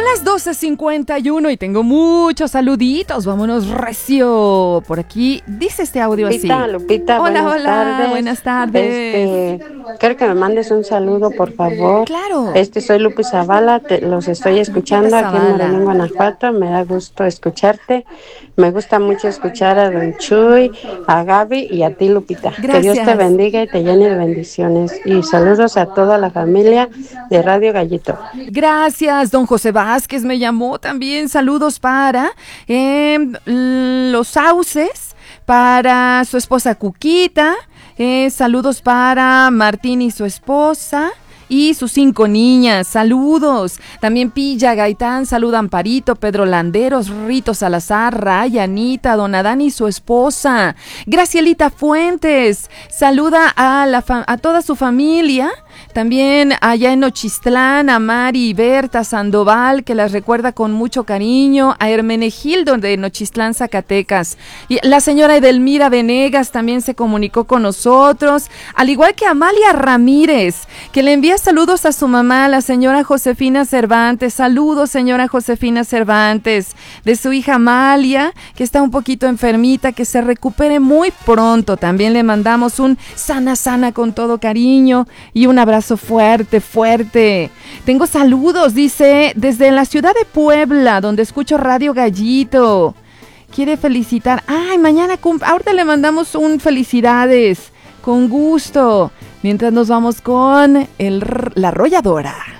las 12:51 y tengo muchos saluditos. Vámonos recio. Por aquí dice este audio así. Lupita, hola, tardes. Buenas tardes. Quiero que me mandes un saludo, por favor. Claro. Soy Lupi Zavala, los estoy escuchando aquí en Morelia, Guanajuato. Me da gusto escucharte. Me gusta mucho escuchar a Don Chuy, a Gaby y a ti, Lupita. Gracias. Que Dios te bendiga y te llene de bendiciones. Y saludos a toda la familia de Radio Gallito. Gracias, don José Vázquez me llamó también. Saludos para Los Sauces, para su esposa Cuquita. Saludos para Martín y su esposa y sus 5 niñas, saludos. También Pilla Gaitán, saluda Amparito, Pedro Landeros, Rito Salazar, Raya, Anita, Don Adán y su esposa. Gracielita Fuentes, saluda a toda su familia. También allá en Nochistlán, a Mari y Berta Sandoval, que las recuerda con mucho cariño, a Hermenegildo de Nochistlán, Zacatecas. Y la señora Edelmira Venegas también se comunicó con nosotros, al igual que Amalia Ramírez, que le envía saludos a su mamá, la señora Josefina Cervantes. Saludos, señora Josefina Cervantes, de su hija Amalia, que está un poquito enfermita, que se recupere muy pronto. También le mandamos un sana con todo cariño y un abrazo fuerte. Tengo saludos, dice, desde la ciudad de Puebla, donde escucho Radio Gallito. Quiere felicitar. Ay, mañana ahorita le mandamos un felicidades. Con gusto. Mientras nos vamos con la arrolladora.